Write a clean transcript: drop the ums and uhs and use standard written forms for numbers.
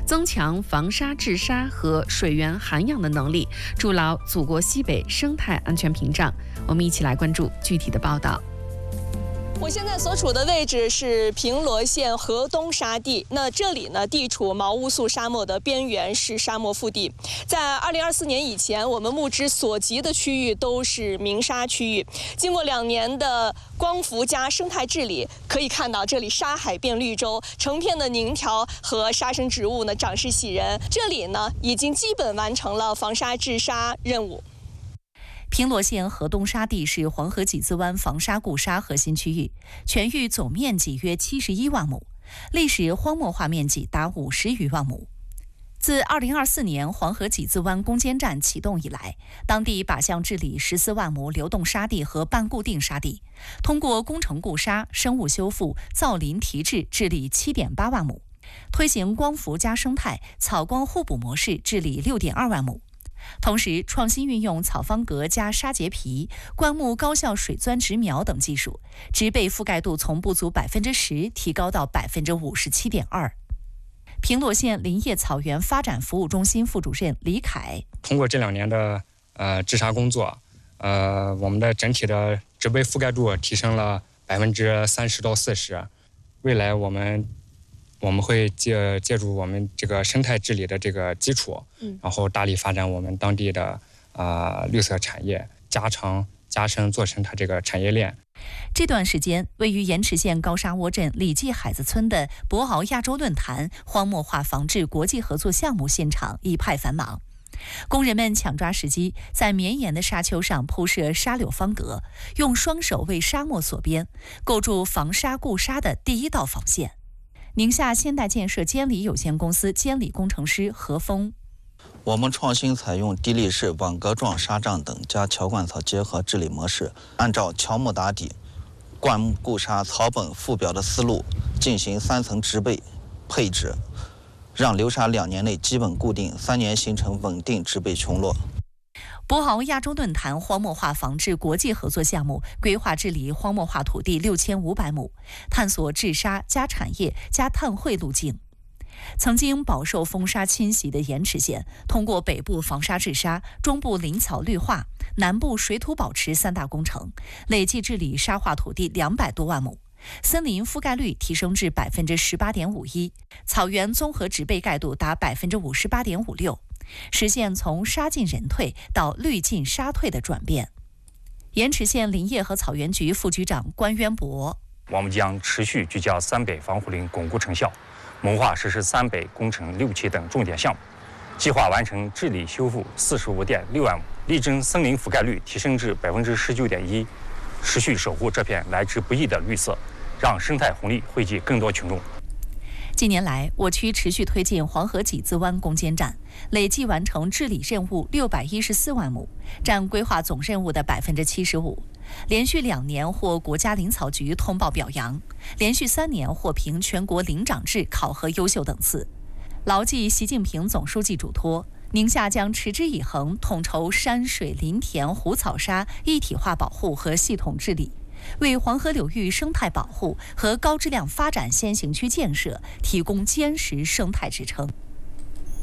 增强防沙治沙和水源涵养的能力，筑牢祖国西北生态安全屏障。我们一起来关注具体的报道。 我现在所处的位置是平罗县河东沙地，那这里呢地处毛乌素沙漠的边缘，是沙漠腹地。在2024年以前，我们目之所及的区域都是明沙区域。经过2年的光伏加生态治理，可以看到这里沙海变绿洲，成片的宁条和沙生植物呢长势喜人。这里呢已经基本完成了防沙治沙任务。 平罗县河东沙地是黄河几字湾防沙固沙核心区域，全域总面积约71万亩，历史荒漠化面积达50余万亩。自2024年黄河几字湾攻坚战启动以来，当地靶向治理14万亩流动沙地和半固定沙地，通过工程固沙、生物修复、造林提质治理7.8万亩，推行光伏加生态、草光互补模式治理6.2万亩。同时，创新运用草方格加沙结皮、灌木高效水钻植苗等技术，植被覆盖度从不足10%提高到57.2%。平罗县林业草原发展服务中心副主任李凯： 通过这2年的治沙工作，我们的整体的植被覆盖度提升了30%到40%。未来我们会借助我们这个生态治理的这个基础，然后大力发展我们当地的绿色产业，加深做成它这个产业链。 这段时间，位于盐池县高沙窝镇李记海子村的博鳌亚洲论坛荒漠化防治国际合作项目现场一派繁忙。工人们抢抓时机，在绵延的沙丘上铺设沙柳方格，用双手为沙漠锁边，构筑防沙固沙的第一道防线。宁夏现代建设监理有限公司监理工程师何峰： 我们创新采用地力式网格状沙帐等加乔灌草结合治理模式，按照乔木打底、灌木固沙、草本附表的思路进行3层植被配置，让流沙2年内基本固定，3年形成稳定植被群落。 博鳌亚洲论坛荒漠化防治国际合作项目规划治理荒漠化土地6500亩，探索治沙加产业加碳汇路径。曾经饱受风沙侵袭的盐池县，通过北部防沙治沙、中部林草绿化、南部水土保持3大工程，累计治理沙化土地200多万亩，森林覆盖率提升至18.51%，草原综合植被盖度达58.56%，实现从沙进人退到绿进沙退的转变。盐池县林业和草原局副局长关渊博： 我们将持续聚焦三北防护林巩固成效，谋划实施三北工程6期等重点项目，计划完成治理修复45.6万亩，力争森林覆盖率提升至19.1%，持续守护这片来之不易的绿色，让生态红利惠及更多群众。 近年来，我区持续推进黄河几字湾攻坚战，累计完成治理任务614万亩，占规划总任务的75%。连续2年获国家林草局通报表扬，连续3年获评全国林长制考核优秀等次。牢记习近平总书记嘱托，宁夏将持之以恒统筹山水林田湖草沙一体化保护和系统治理，为黄河流域生态保护和高质量发展先行区建设提供坚实生态支撑。